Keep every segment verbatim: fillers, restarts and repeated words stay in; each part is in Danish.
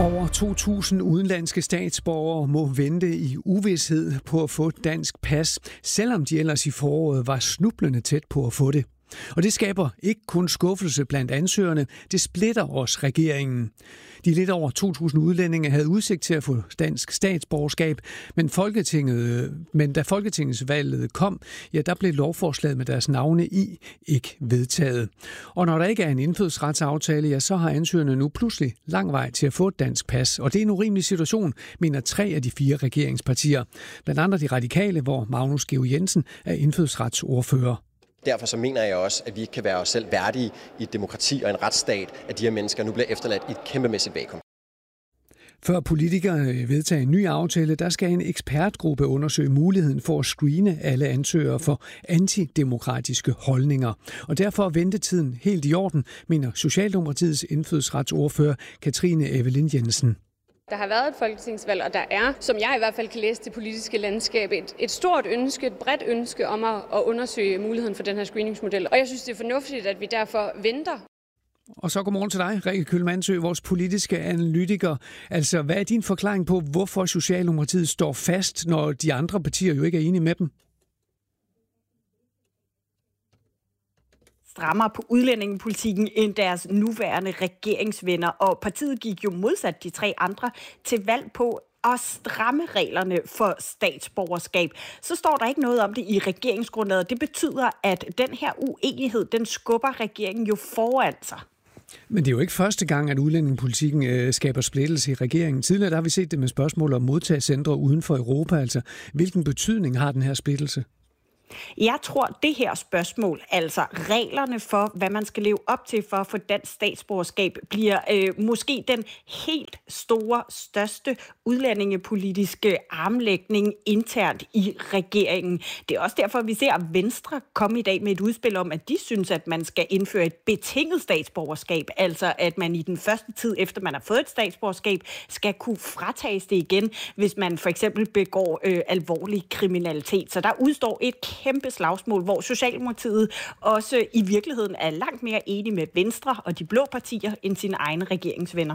Over to tusind udenlandske statsborgere må vente i uvished på at få dansk pas, selvom de ellers i foråret var snublende tæt på at få det. Og det skaber ikke kun skuffelse blandt ansøgerne, det splitter også regeringen. De lidt over to tusind udlændinge havde udsigt til at få dansk statsborgerskab, men, Folketinget, men da Folketingsvalget kom, ja, der blev lovforslaget med deres navne i ikke vedtaget. Og når der ikke er en indfødsretsaftale, ja, så har ansøgerne nu pludselig lang vej til at få et dansk pas. Og det er en urimelig situation, mener tre af de fire regeringspartier. Blandt andre de radikale, hvor Magnus Georg Jensen er indfødsretsordfører. Derfor så mener jeg også, at vi ikke kan være os selv værdige i et demokrati og en retsstat, at de her mennesker nu bliver efterladt i et kæmpemæssigt vakuum. Før politikerne vedtager en ny aftale, der skal en ekspertgruppe undersøge muligheden for at screene alle ansøgere for antidemokratiske holdninger. Og derfor er ventetiden helt i orden, mener Socialdemokratiets indfødsretsordfører Katrine Evelyn Jensen. Der har været et folketingsvalg, og der er, som jeg i hvert fald kan læse det politiske landskab, et, et stort ønske, et bredt ønske om at, at undersøge muligheden for den her screeningsmodel. Og jeg synes, det er fornuftigt, at vi derfor venter. Og så godmorgen til dig, Rikke Kyllmannsø, vores politiske analytiker. Altså, hvad er din forklaring på, hvorfor Socialdemokratiet står fast, når de andre partier jo ikke er enige med dem? Strammer på udlændingepolitikken end deres nuværende regeringsvenner, og partiet gik jo modsat de tre andre til valg på at stramme reglerne for statsborgerskab. Så står der ikke noget om det i regeringsgrundlaget. Det betyder, at den her uenighed, den skubber regeringen jo foran sig. Men det er jo ikke første gang, at udlændingepolitikken øh, skaber splittelse i regeringen. Tidligere der har vi set det med spørgsmål om modtagscentre uden for Europa. Altså, hvilken betydning har den her splittelse? Jeg tror, det her spørgsmål, altså reglerne for, hvad man skal leve op til for at få dansk statsborgerskab, bliver øh, måske den helt store, største udlændingepolitiske armlægning internt i regeringen. Det er også derfor, vi ser Venstre komme i dag med et udspil om, at de synes, at man skal indføre et betinget statsborgerskab, altså at man i den første tid, efter man har fået et statsborgerskab, skal kunne fratages det igen, hvis man for eksempel begår øh, alvorlig kriminalitet. Så der udstår et kæmpe slagsmål, hvor Socialdemokratiet også i virkeligheden er langt mere enige med Venstre og de blå partier end sine egne regeringsvenner.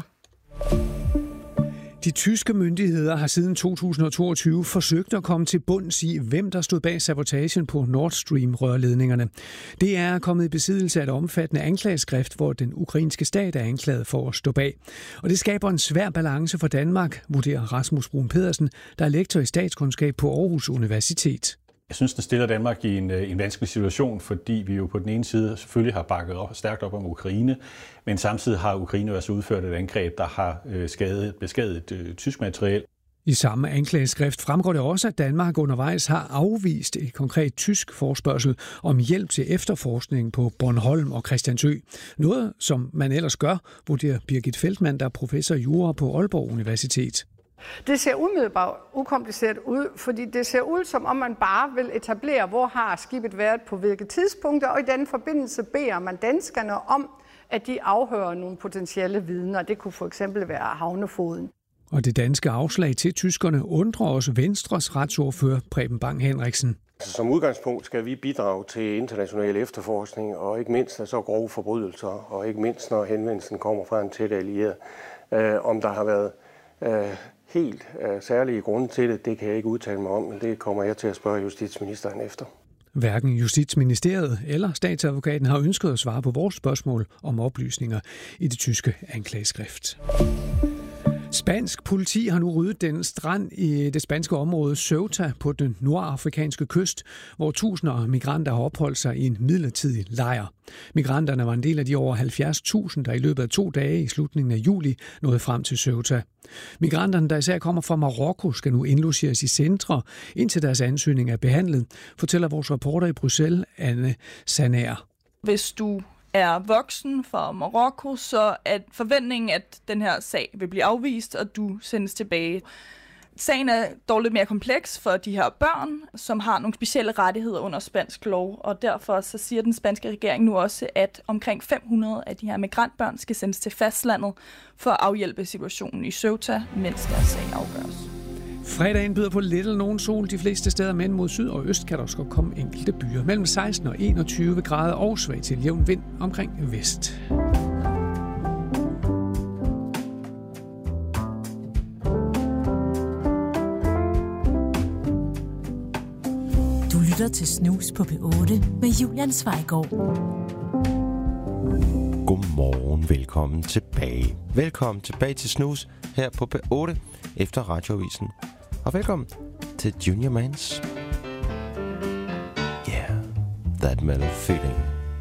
De tyske myndigheder har siden to tusind og toogtyve forsøgt at komme til bunds i, hvem der stod bag sabotagen på Nord Stream-rørledningerne. Det er kommet i besiddelse af et omfattende anklageskrift, hvor den ukrainske stat er anklaget for at stå bag. Og det skaber en svær balance for Danmark, vurderer Rasmus Bruun Pedersen, der er lektor i statskundskab på Aarhus Universitet. Jeg synes, den stiller Danmark i en, en vanskelig situation, fordi vi jo på den ene side selvfølgelig har bakket op, stærkt op om Ukraine, men samtidig har Ukraine også udført et angreb, der har øh, skadet, beskadiget øh, tysk materiel. I samme anklageskrift fremgår det også, at Danmark undervejs har afvist et konkret tysk forespørgsel om hjælp til efterforskning på Bornholm og Christiansø. Noget, som man ellers gør, vurderer Birgit Feldmann, der er professor i jura på Aalborg Universitet. Det ser umiddelbart ukompliceret ud, fordi det ser ud, som om man bare vil etablere, hvor har skibet været på hvilke tidspunkter, og i den forbindelse beder man danskerne om, at de afhører nogle potentielle vidner. Det kunne for eksempel være havnefoden. Og det danske afslag til tyskerne undrer også Venstres retsordfører Preben Bang Henriksen. Som udgangspunkt skal vi bidrage til international efterforskning, og ikke mindst af så grove forbrydelser, og ikke mindst når henvendelsen kommer fra en tæt allieret. Øh, om der har været øh, helt øh, særlige grunde til det, det kan jeg ikke udtale mig om, men det kommer jeg til at spørge justitsministeren efter. Hverken Justitsministeriet eller statsadvokaten har ønsket at svare på vores spørgsmål om oplysninger i det tyske anklageskrift. Spansk politi har nu ryddet den strand i det spanske område Ceuta på den nordafrikanske kyst, hvor tusinder af migranter har opholdt sig i en midlertidig lejr. Migranterne var en del af de over halvfjerds tusind, der i løbet af to dage i slutningen af juli nåede frem til Ceuta. Migranterne, der især kommer fra Marokko, skal nu indlogeres i centre, indtil deres ansøgning er behandlet, fortæller vores reporter i Bruxelles, Anne Sanaer. Hvis du er voksen fra Marokko, så er forventningen, at den her sag vil blive afvist, og du sendes tilbage. Sagen er dog lidt mere kompleks for de her børn, som har nogle specielle rettigheder under spansk lov, og derfor så siger den spanske regering nu også, at omkring fem hundrede af de her migrantbørn skal sendes til fastlandet for at afhjælpe situationen i Ceuta, mens deres sag afgøres. Fredagen byder på lidt eller nogen sol de fleste steder, men mod syd og øst kan der også komme enkelte byer. Mellem seksten og enogtyve grader og svag til jævn vind omkring vest. lytter til Snus på P otte med Julian Zweigård. Godmorgen, velkommen tilbage. Velkommen tilbage til Snus her på P otte efter Radioavisen. Og velkommen til Junior Mans. Yeah, that mellow feeling.